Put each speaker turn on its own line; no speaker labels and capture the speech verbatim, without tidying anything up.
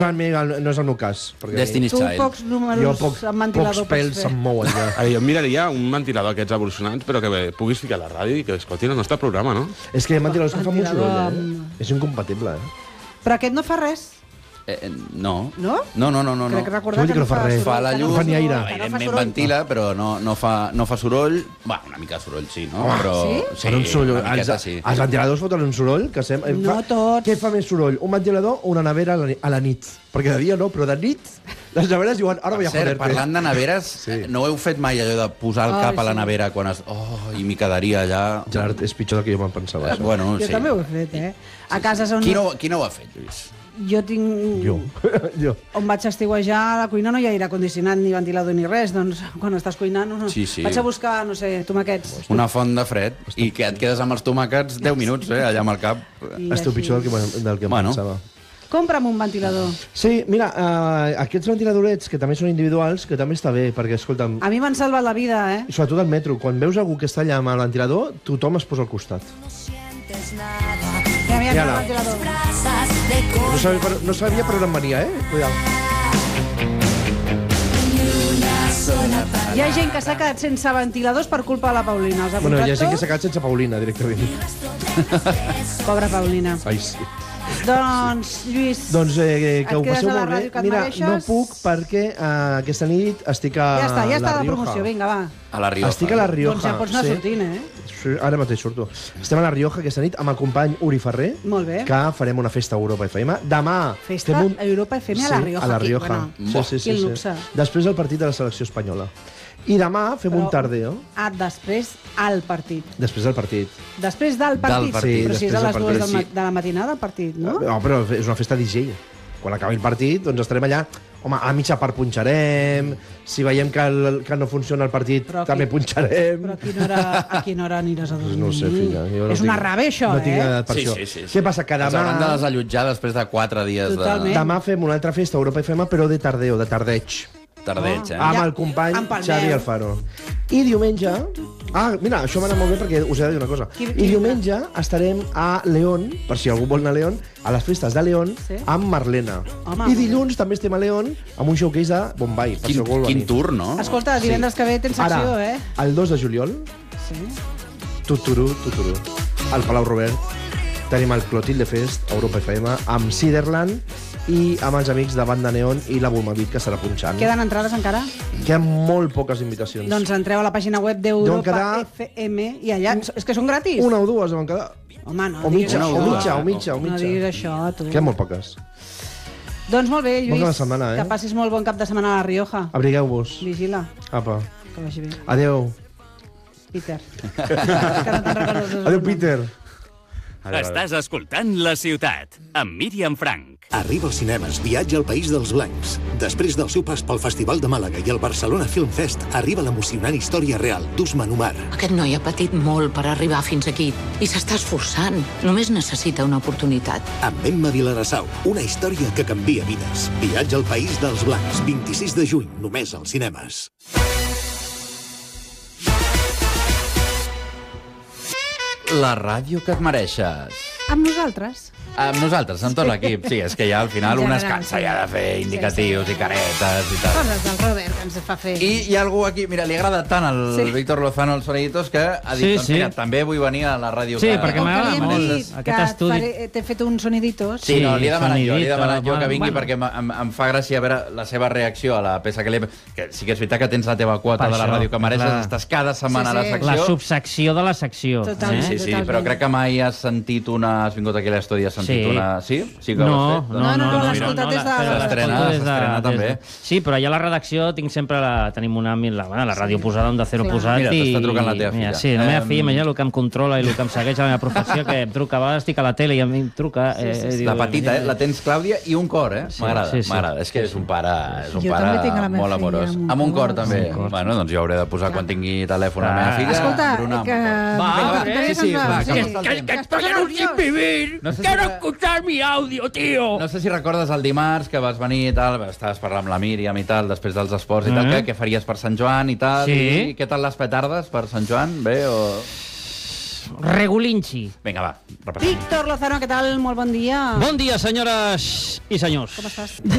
No és el meu cas.
Destiny's
Tu
Child.
pocs números amb ventilador
pocs pèls
pots fer.
se'm mouen ja.
Ai, jo miraria un ventilador aquests evolucionants, però que bé, puguis ficar a la ràdio i que escoltin el nostre programa, no?
És que hi ha ventiladors que fan molt
Ventilador
soroll, eh?
amb-
És incompatible, eh?
Però aquest no fa res,
Eh, eh, no.
no?
No, no, no, no.
Crec
no.
recordar
Vol dir que no fa res.
Fa la
que
llum,
fa ni aire.
que no fa
evidentment
soroll.
ventila, però no, no, fa, no fa soroll. Bueno, una mica de soroll sí, no?
Home,
però,
sí?
Fan un soroll.
una miqueta
Els,
sí.
els ventiladors foten un soroll que sem...
No
fa...
tots.
Què fa més soroll? Un ventilador o una nevera a la, ni- a la nit? Perquè de dia no, però de nit les neveres diuen ara
Per
voy a
cert,
joderte.
parlant de neveres,
Sí.
no heu fet mai allò de posar el
Ai,
cap a la
sí.
nevera quan es... Oh, i m'hi quedaria allà...
Gerard, és pitjor del que jo me'n pensava. Això.
Bueno,
Jo
sí.
també ho he fet, eh? A casa són...
Qui no, qui no ho ha fet, Lluís?
Jo tinc...
Jo. jo.
On vaig estiuejar, a la cuina no hi ha aire condicionat, ni ventilador, ni res. Doncs quan estàs cuinant... No,
Sí, sí.
Vaig a buscar, no sé, tomaquets.
Una font de fred i que et quedes amb els tomàquets deu minuts, eh, allà amb el cap.
I
Estiu
així.
pitjor del que, me'n- del que em
Bueno.
pensava.
Compra'm un ventilador.
Sí, mira, uh, aquests ventiladorets, que també són individuals, que també està bé, perquè, escolta'm,
A mi m'han salvat la vida, eh?
i sobretot al metro, quan veus algú que està allà amb el ventilador, tothom es posa al costat.
Mira, mira,
Ja
el
no.
ventilador.
No sabia per, no sabia per on em venia, eh? Cuidao.
Hi ha gent que s'ha quedat sense ventiladors per culpa de la Paulina. Els ha
Bueno, hi ha
comprat
gent que
tot.
s'ha quedat sense Paulina, directament.
Pobra Paulina.
Ai, sí.
Doncs, Lluís,
Doncs eh, que
Et
ho
quedes
passeu
a la
molt bé.
ràdio que et
Mira,
mereixes?
no puc perquè eh, aquesta nit estic a
ja està, ja està
la
la
Rioja.
promoció. Vinga, va.
A la Rioja.
Estic a la Rioja.
Doncs ja pots anar
sí.
sortint, eh?
Sí, ara mateix surto. Estem a la Rioja aquesta nit amb el company Uri Ferrer,
Molt bé.
que farem una festa a Europa F M. Demà
Festa
fem un...
Europa F M a la
Sí,
Rioja.
a la
aquí,
Rioja.
bueno.
sí, sí, sí,
Quin
sí.
luxe.
Després del partit de la selecció espanyola. I demà fem un
Però-
tardeo,
Ah, després al partit.
després del partit.
Després del partit.
partit.
Però
Sí,
si és a
després
les
del
dues
partit,
del ma-
sí.
de la matinada, el partit, no?
No, però és una festa D J. Quan acabi el partit, doncs estarem allà. Home, a mitja part punxarem, si veiem que, el, que no funciona el partit,
Però
també
aquí-
punxarem.
Però a quina hora, a quina hora aniràs a dormir?
No ho sé, filla. Jo no
és una
tinc-
rave, això,
no tinc
eh?
edat per
Sí,
això.
sí, sí, sí.
Què passa? Que
Ens hauran de
demà,
desallotjar després de quatre dies
Totalment.
de
demà fem una altra festa a Europa F M, però de tardeo, de tardeig.
tardeig, eh?
Amb
Ja,
el company
amb el
Xavi
meu.
Alfaro. I diumenge... Ah, mira, això m'ha anat molt bé perquè us he de dir una cosa.
Qui-
I
qui
diumenge estarem a León, per si algú vol anar a León, a les festes de León,
Sí.
amb Marlena.
Home,
I dilluns també estem a León amb un showcase de Bombay, per si
Quin,
algú vol
quin
venir.
tour, no?
Escolta, divendres que ve tens secció,
Ara,
eh?
el dos de juliol,
Sí.
tuturu, tuturu, al Palau Robert, tenim el Clotilde Fest, a Europa F M, amb Ciderland i amb els amics de Banda Neon i la Bulmavit, que serà punxant.
Queden entrades encara?
Queden molt poques invitacions.
Doncs entreu a la pàgina web
Deuen
d'Europa
quedar-
F M i allà... És que són gratis.
Una o dues deuen quedar.
Home, no
O
diguis
mitja,
això.
o mitja, o mitja, o
No
mitja.
diguis això, tu.
Queden molt poques.
Doncs molt bé, Lluís.
Bona setmana, eh?
Que passis molt bon cap de setmana a la Rioja.
Abrigueu-vos.
Vigila,
Apa.
que vagi bé.
Adeu.
Peter. És que no te'n recordes del
Adeu,
nom.
Peter.
Estàs escoltant La Ciutat, amb Míriam Frank.
Arriba als cinemes Viatge al País dels Blancs. Després del seu pas pel Festival de Màlaga i el Barcelona Film Fest, arriba l'emocionant història real d'Usman Umar.
Aquest noi ha patit molt per arribar fins aquí i s'està esforçant. Només necessita una oportunitat.
Amb Emma Vilarassau, una història que canvia vides. Viatge al País dels Blancs, vint-i-sis de juny, només als cinemes.
La ràdio que et mereixes.
Amb nosaltres.
Amb nosaltres, amb tot l'equip. Sí, és que ja al final
En
un es
general,
cansa
sí.
ja de fer indicatius i caretes i tal.
Coses del Robert que ens fa fer.
I hi ha algú aquí, mira, li agrada tant el
Sí.
Víctor Lozano, els soniditos, que ha dit,
Sí,
doncs
sí.
mira, també vull venir a la ràdio.
Sí,
que...
perquè
Com que
m'agrada
li hem
molt
dit
aquest
que et
estudi.
faré- t'he fet uns soniditos.
Sí, no, li he demanat jo, li he
sonidito,
demanat jo que
bueno,
vingui
bueno.
perquè em, em, em fa gràcia veure la seva reacció a la peça que li he... Que sí que és veritat que tens la teva quota
Per
de la
això,
ràdio que mereixes,
clar.
estàs cada setmana
Sí,
a
sí.
la secció.
La subsecció de la secció.
Totalment.
Sí, sí, sí,
Totalment.
però crec que mai has sentit una... Has vingut aquí a l'estudi i has sentit
Sí.
una... Sí? Sí que
No,
ho has fet?
no,
No, no,
no,
no,
no,
l'has
no,
escoltat
no,
des de-
però
S'estrena,
l'escolto des de-
s'estrena
des de-
també.
Sí, però allà a la redacció tinc sempre la, tenim una, la, bueno, la ràdio posada, un de cero
Clar.
posat.
Mira,
i,
t'està trucant la teva
mira,
filla.
Sí, la meva
Em-
filla, imagina el que em controla i el que em segueix a la meva professió, que em truca, a vegades estic a la tele i a mi em truca.
Sí, sí,
eh,
sí.
diu,
La petita, eh?
mira,
La tens, Clàudia, i un cor, eh?
Sí,
M'agrada,
sí, sí.
m'agrada. És que és un pare, és un
Jo
pare
també tinc a la meva
molt
filla
amorós.
amb un
Amb un cor,
cor.
també.
Un cor.
Bueno, doncs jo hauré de posar quan tingui telèfon a la meva
Clar.
filla.
Escolta,
Bruna,
que...
Va,
que
va,
també
sí, sí,
se'ns va,
va,
sí.
que passa el temps.
Que es posa nerviós.
vivir!
No sé si Quiero
escuchar mi audio, tío!
No sé si recordes el dimarts que vas venir i tal, estaves parlant amb la Míriam i tal, després dels esports i tal,
Mhm.
què, què faries per Sant Joan i tal,
Sí.
i què tal les petardes per Sant Joan? Bé o...
Regulinchi.
Vinga, va, repassem.
Víctor Lozano, què tal? Molt bon dia.
Bon dia, senyores i senyors.
Com estàs?